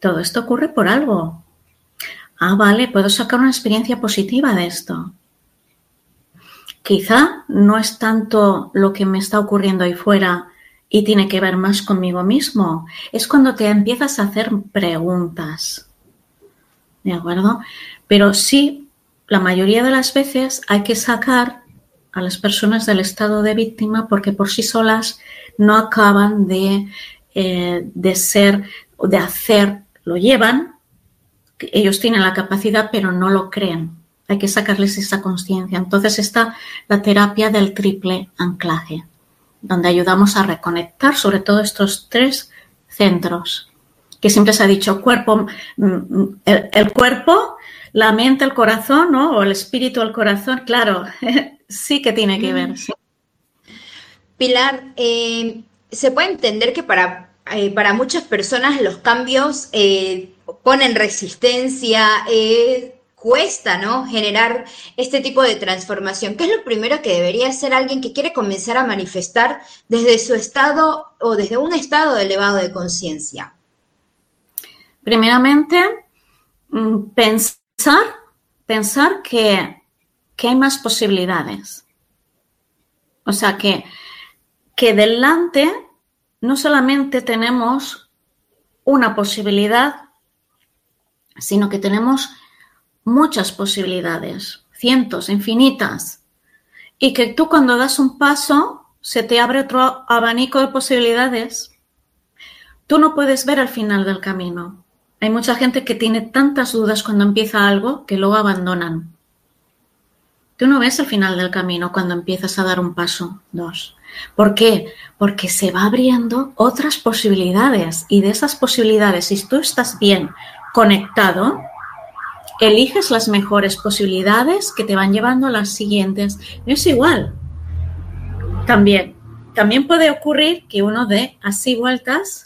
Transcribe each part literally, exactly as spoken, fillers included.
todo esto ocurre por algo. Ah, vale, puedo sacar una experiencia positiva de esto. Quizá no es tanto lo que me está ocurriendo ahí fuera y tiene que ver más conmigo mismo. Es cuando te empiezas a hacer preguntas. ¿De acuerdo? Pero sí, la mayoría de las veces hay que sacar a las personas del estado de víctima porque por sí solas no acaban de, eh, de ser, de hacer, lo llevan, ellos tienen la capacidad pero no lo creen. Hay que sacarles esa conciencia. Entonces está la terapia del triple anclaje, donde ayudamos a reconectar sobre todo estos tres centros, que siempre se ha dicho cuerpo, el, el cuerpo, la mente, el corazón, ¿no? O el espíritu, el corazón, claro, sí que tiene que ver. Sí. Pilar, eh, se puede entender que para, eh, para muchas personas los cambios eh, ponen resistencia, eh, cuesta, ¿no? Generar este tipo de transformación. ¿Qué es lo primero que debería hacer alguien que quiere comenzar a manifestar desde su estado o desde un estado elevado de conciencia? Primeramente, pensar, pensar que, que hay más posibilidades. O sea, que, que delante no solamente tenemos una posibilidad, sino que tenemos muchas posibilidades, cientos, infinitas. Y que tú cuando das un paso, se te abre otro abanico de posibilidades. Tú no puedes ver el final del camino. Hay mucha gente que tiene tantas dudas cuando empieza algo que luego abandonan. Tú no ves el final del camino cuando empiezas a dar un paso, dos. ¿Por qué? Porque se va abriendo otras posibilidades y de esas posibilidades, si tú estás bien conectado, eliges las mejores posibilidades que te van llevando a las siguientes. Es igual. También, también puede ocurrir que uno dé así vueltas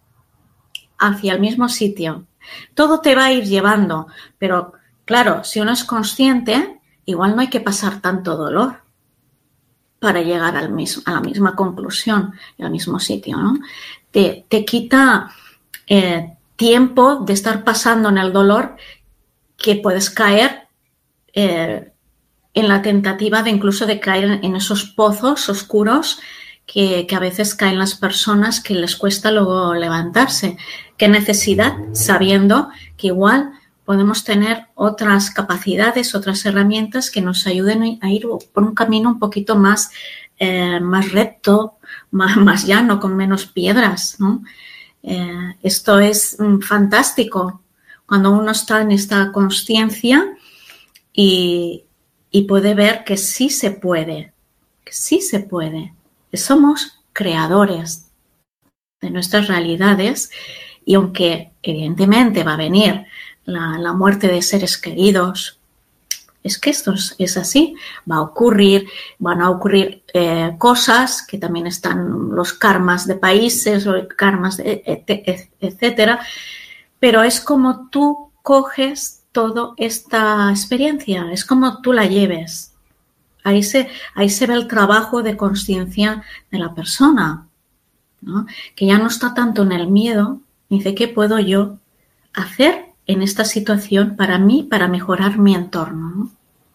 hacia el mismo sitio. Todo te va a ir llevando, pero claro, si uno es consciente, igual no hay que pasar tanto dolor para llegar al mismo, a la misma conclusión y al mismo sitio, ¿no? Te, te quita eh, tiempo de estar pasando en el dolor que puedes caer eh, en la tentativa de incluso de caer en, en esos pozos oscuros que, que a veces caen las personas que les cuesta luego levantarse. ¿Qué necesidad? Sabiendo que igual podemos tener otras capacidades, otras herramientas que nos ayuden a ir por un camino un poquito más, eh, más recto, más, más llano, con menos piedras, ¿no? Eh, esto es mm, fantástico cuando uno está en esta consciencia y, y puede ver que sí se puede, que sí se puede. Somos creadores de nuestras realidades y aunque evidentemente va a venir la, la muerte de seres queridos, es que esto es, es así, va a ocurrir, van a ocurrir eh, cosas que también están los karmas de países, los karmas de et, etcétera, pero es como tú coges toda esta experiencia, es como tú la lleves. Ahí se, ahí se ve el trabajo de conciencia de la persona, ¿no? Que ya no está tanto en el miedo, dice, ¿qué puedo yo hacer en esta situación para mí, para mejorar mi entorno, ¿no?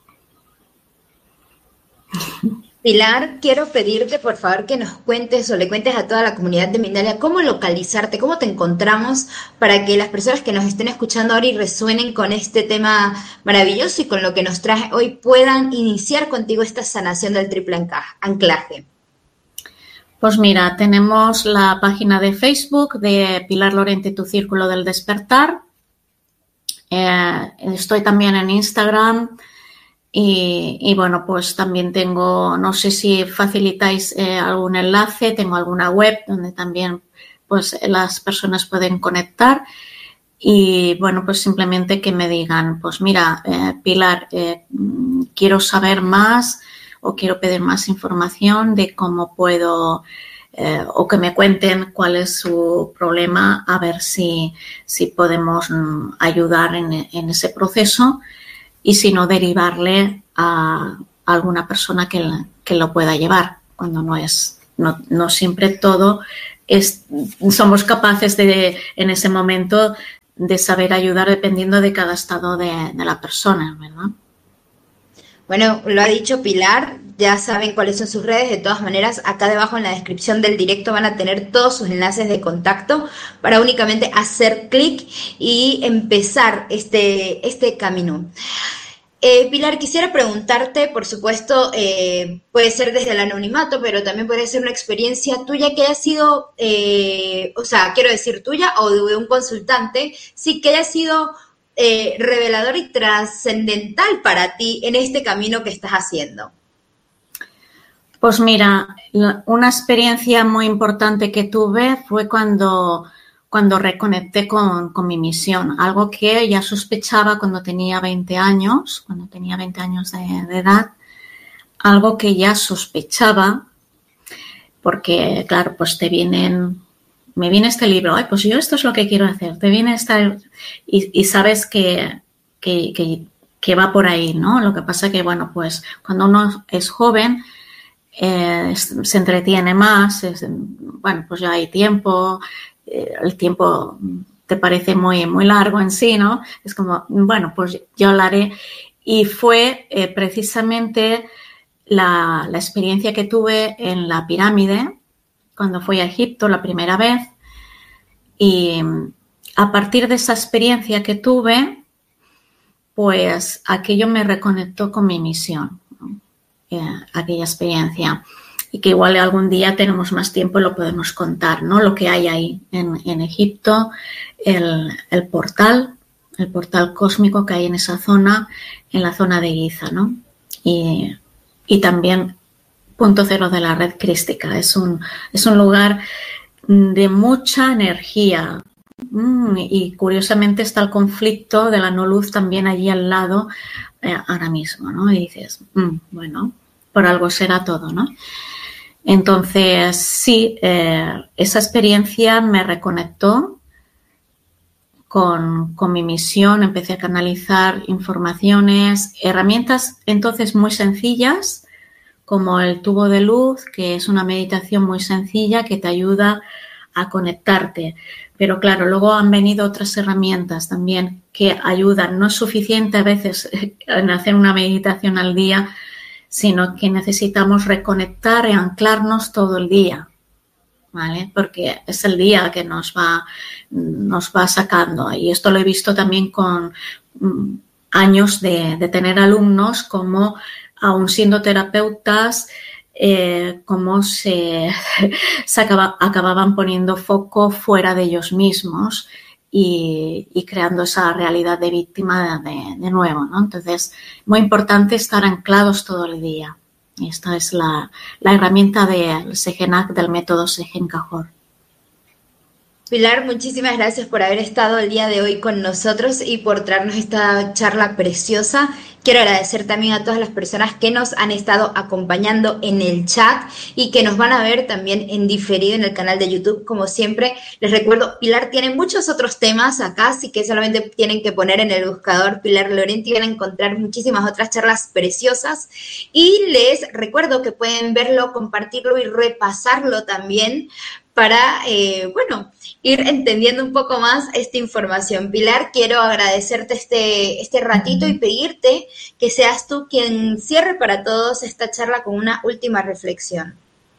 Pilar, quiero pedirte por favor que nos cuentes o le cuentes a toda la comunidad de Mindalia cómo localizarte, cómo te encontramos para que las personas que nos estén escuchando ahora y resuenen con este tema maravilloso y con lo que nos trae hoy puedan iniciar contigo esta sanación del triple anclaje. Pues mira, tenemos la página de Facebook de Pilar Lorente, tu Círculo del Despertar. Eh, estoy también en Instagram. Y, y bueno, pues también tengo, no sé si facilitáis eh, algún enlace, tengo alguna web donde también pues las personas pueden conectar y bueno, pues simplemente que me digan, pues mira, eh, Pilar, eh, quiero saber más o quiero pedir más información de cómo puedo eh, o que me cuenten cuál es su problema, a ver si, si podemos mm, ayudar en, en ese proceso. Y si no, derivarle a alguna persona que, que lo pueda llevar, cuando no es, no, no siempre todo es, somos capaces de, en ese momento, de saber ayudar dependiendo de cada estado de, de la persona, ¿verdad? Bueno, lo ha dicho Pilar, ya saben cuáles son sus redes. De todas maneras, acá debajo en la descripción del directo van a tener todos sus enlaces de contacto para únicamente hacer clic y empezar este, este camino. Eh, Pilar, quisiera preguntarte, por supuesto, eh, puede ser desde el anonimato, pero también puede ser una experiencia tuya que haya sido, eh, o sea, quiero decir tuya o de un consultante, sí que haya sido eh, revelador y trascendental para ti en este camino que estás haciendo. Pues mira, una experiencia muy importante que tuve fue cuando, cuando reconecté con, con mi misión, algo que ya sospechaba cuando tenía veinte años, cuando tenía veinte años de, de edad, algo que ya sospechaba, porque claro, pues te vienen, me viene este libro, ay, pues yo esto es lo que quiero hacer, te viene esta, y, y sabes que, que, que, que va por ahí, ¿no? Lo que pasa que, bueno, pues cuando uno es joven, Eh, se entretiene más, es, bueno, pues ya hay tiempo, eh, el tiempo te parece muy, muy largo en sí, ¿no? Es como, bueno, pues yo lo haré. Y fue eh, precisamente la, la experiencia que tuve en la pirámide, cuando fui a Egipto la primera vez. Y a partir de esa experiencia que tuve, pues aquello me reconectó con mi misión. Eh, aquella experiencia, y que igual algún día tenemos más tiempo y lo podemos contar, ¿no? Lo que hay ahí en, en Egipto, el, el portal, el portal cósmico que hay en esa zona, en la zona de Giza, ¿no? Y, y también punto cero de la red crística. Es un, es un lugar de mucha energía. Mm, y curiosamente está el conflicto de la no luz también allí al lado eh, ahora mismo, ¿no? Y dices, mm, bueno, por algo será todo, ¿no? Entonces, sí, eh, esa experiencia me reconectó con, con mi misión, empecé a canalizar informaciones, herramientas entonces muy sencillas, como el tubo de luz, que es una meditación muy sencilla que te ayuda a conectarte. Pero claro, luego han venido otras herramientas también que ayudan. No es suficiente a veces en hacer una meditación al día, sino que necesitamos reconectar y anclarnos todo el día, ¿vale? Porque es el día que nos va, nos va sacando. Y esto lo he visto también con mm, años de, de tener alumnos, como aún siendo terapeutas, eh, cómo se, se acaba, acababan poniendo foco fuera de ellos mismos y, y creando esa realidad de víctima de, de nuevo, ¿no? Entonces, muy importante estar anclados todo el día. Y esta es la, la herramienta del Sejenak, del método Sejen Cajor. Pilar, muchísimas gracias por haber estado el día de hoy con nosotros y por traernos esta charla preciosa. Quiero agradecer también a todas las personas que nos han estado acompañando en el chat y que nos van a ver también en diferido en el canal de YouTube. Como siempre, les recuerdo, Pilar tiene muchos otros temas acá, así que solamente tienen que poner en el buscador Pilar Lorente y van a encontrar muchísimas otras charlas preciosas. Y les recuerdo que pueden verlo, compartirlo y repasarlo también para, eh, bueno, ir entendiendo un poco más esta información. Pilar, quiero agradecerte este, este ratito y pedirte que seas tú quien cierre para todos esta charla con una última reflexión.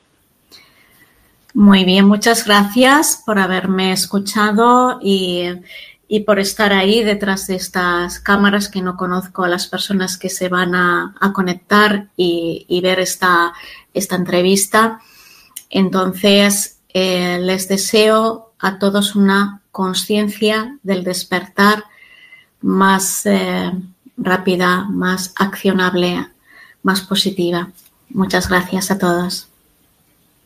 Muy bien, muchas gracias por haberme escuchado y, y por estar ahí detrás de estas cámaras, que no conozco a las personas que se van a, a conectar y, y ver esta, esta entrevista. Entonces, Eh, les deseo a todos una conciencia del despertar más eh, rápida, más accionable, más positiva. Muchas gracias a todos.